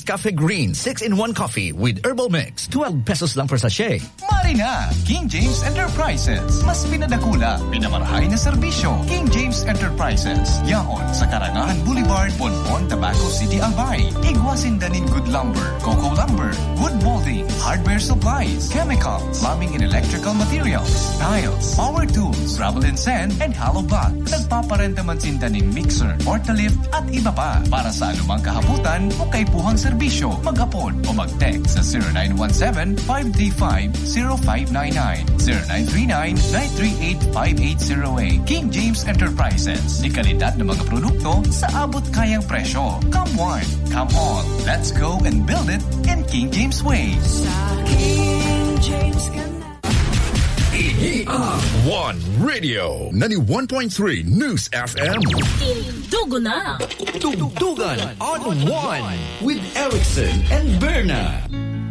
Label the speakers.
Speaker 1: Nescafe Green 6-in-1 coffee with herbal mix. 12 pesos lang per sachet.
Speaker 2: Mari na! King James Enterprises. Mas pinadakula, pinamarahay na serbisyo. King James Enterprises. Yaon sa Karangahan Boulevard, Bonbon, Tabaco City, Albay. Igwasin danin good lumber, cocoa lumber, wood molding, hardware supplies, chemical, plumbing and electrical materials, tiles, power tools, rubble and sand, and hollow blocks. Nagpaparenta man sindanin mixer, portalift, at iba pa. Para sa anumang kahabutan o kaipuhang serbisyo, mag-apod o mag-text sa 0917-535-0599, 0939-938-5808. King James Enterprises. Di kalidad ng mga produkto sa abot kayang presyo. Come one, come all. Let's go and build it in King James way.
Speaker 3: Sa King James ka na.
Speaker 4: One Radio 91.3 News FM.
Speaker 5: Dugo na.
Speaker 1: Tugtugan on 1 with Erickson and Berna.